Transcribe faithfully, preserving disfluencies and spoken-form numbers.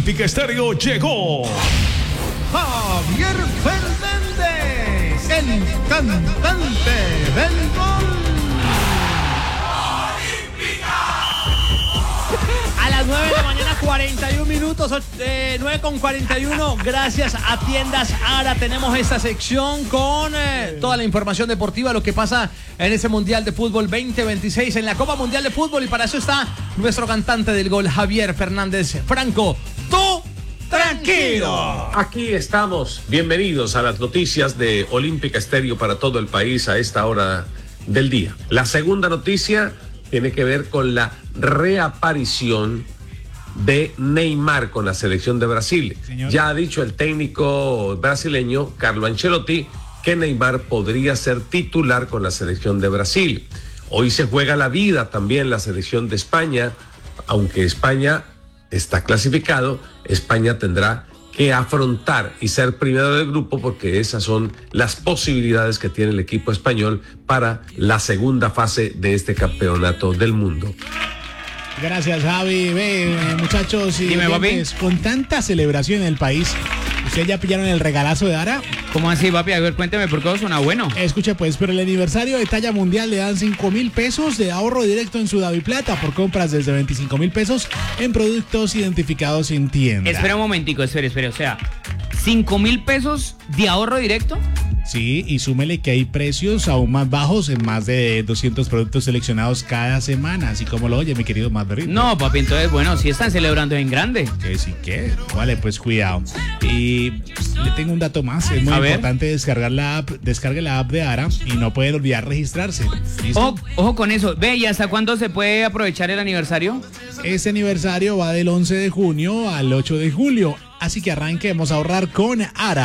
Olímpica Estéreo llegó Javier Fernández, el cantante del gol. A las nueve de la mañana, cuarenta y un minutos, eh, nueve con cuarenta y uno. Gracias a Tiendas Ara tenemos esta sección con eh, toda la información deportiva, lo que pasa en ese Mundial de Fútbol veinte veintiséis, en la Copa Mundial de Fútbol, y para eso está nuestro cantante del gol, Javier Fernández. Franco, tú tranquilo. Aquí estamos, bienvenidos a las noticias de Olímpica Estéreo para todo el país a esta hora del día. La segunda noticia tiene que ver con la reaparición de Neymar con la selección de Brasil. Señor. Ya ha dicho el técnico brasileño Carlo Ancelotti que Neymar podría ser titular con la selección de Brasil. Hoy se juega la vida también la selección de España. Aunque España está clasificado, España tendrá que afrontar y ser primero del grupo, porque esas son las posibilidades que tiene el equipo español para la segunda fase de este campeonato del mundo. Gracias, Javi. Ve, muchachos, y Dime, papi. con tanta celebración en el país, ¿ustedes ya pillaron el regalazo de Ara? ¿Cómo así, papi? A ver, cuénteme por qué suena bueno. Escuche, pues, pero el aniversario de talla mundial le dan cinco mil pesos de ahorro directo en su DaviPlata por compras desde veinticinco mil pesos en productos identificados en tienda. Espera un momentico, espere, espere. O sea, ¿cinco mil pesos de ahorro directo? Sí, y súmele que hay precios aún más bajos en más de doscientos productos seleccionados cada semana, así como lo oye, mi querido Madrid. No, papi, entonces, bueno, sí están celebrando en grande. Que sí, que. Vale, pues cuidado. Y le tengo un dato más. Es muy A importante ver. descargar la app, descargue la app de Ara y no pueden olvidar registrarse. ¿Listo? Ojo, ojo con eso. Ve, ¿y hasta cuándo se puede aprovechar el aniversario? Este aniversario va del once de junio al ocho de julio. Así que arranquemos a ahorrar con Ara.